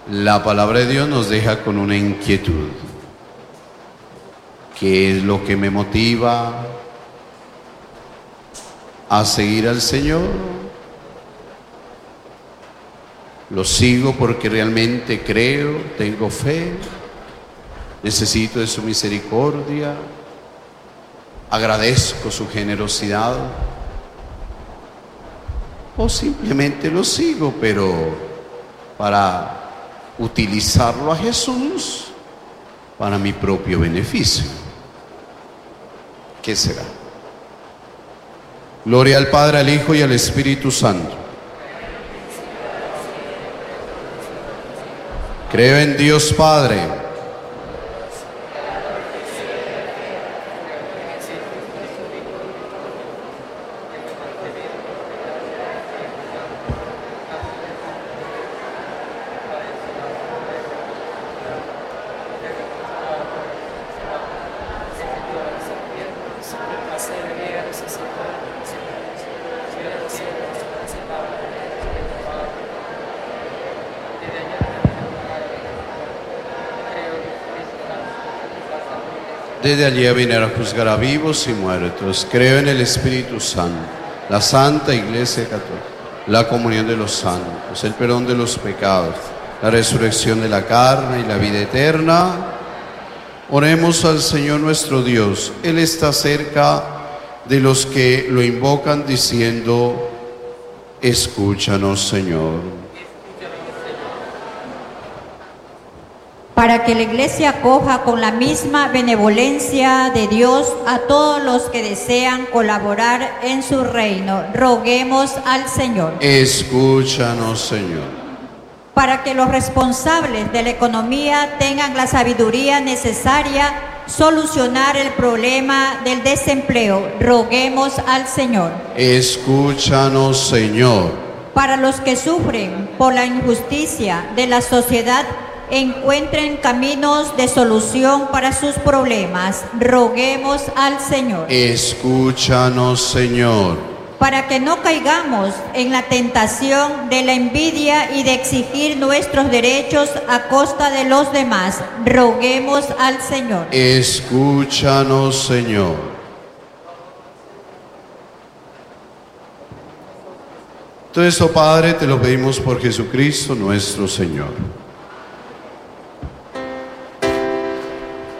La palabra de Dios nos deja con una inquietud. ¿Qué es lo que me motiva a seguir al Señor? Lo sigo porque realmente creo, tengo fe, necesito de su misericordia, agradezco su generosidad, o simplemente lo sigo, pero para utilizarlo a Jesús para mi propio beneficio. ¿Qué será? Gloria al Padre, al Hijo y al Espíritu Santo. Creo en Dios Padre, desde allí a venir a juzgar a vivos y muertos. Creo en el Espíritu Santo, la Santa Iglesia Católica, la comunión de los santos, el perdón de los pecados, la resurrección de la carne y la vida eterna. Oremos al Señor nuestro Dios. Él está cerca de los que lo invocan diciendo: escúchanos, Señor. Para que la Iglesia acoja con la misma benevolencia de Dios a todos los que desean colaborar en su reino, roguemos al Señor. Escúchanos, Señor. Para que los responsables de la economía tengan la sabiduría necesaria solucionar el problema del desempleo, roguemos al Señor. Escúchanos, Señor. Para los que sufren por la injusticia de la sociedad, encuentren caminos de solución para sus problemas, roguemos al Señor. Escúchanos, Señor. Para que no caigamos en la tentación de la envidia y de exigir nuestros derechos a costa de los demás, roguemos al Señor. Escúchanos, Señor. Todo esto, Padre, te lo pedimos por Jesucristo nuestro Señor.